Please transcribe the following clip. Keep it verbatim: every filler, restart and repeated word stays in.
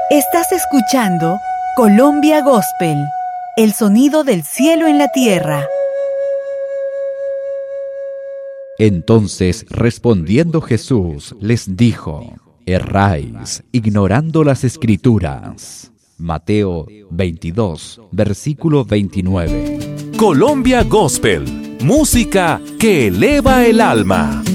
Estás escuchando Colombia Gospel, el sonido del cielo en la tierra. Entonces, respondiendo Jesús, les dijo: erráis, ignorando las Escrituras. Mateo veintidós, versículo veintinueve. Colombia Gospel, música que eleva el alma.